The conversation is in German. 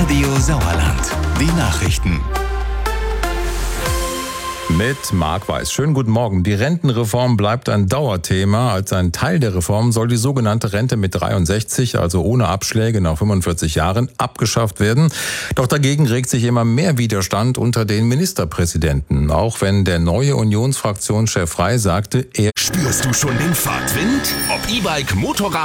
Radio Sauerland. Die Nachrichten. Mit Marc Weiß. Schönen guten Morgen. Die Rentenreform bleibt ein Dauerthema. Als ein Teil der Reform soll die sogenannte Rente mit 63, also ohne Abschläge nach 45 Jahren, abgeschafft werden. Doch dagegen regt sich immer mehr Widerstand unter den Ministerpräsidenten. Auch wenn der neue Unionsfraktionschef Frey sagte, Spürst du schon den Fahrtwind? Ob E-Bike, Motorrad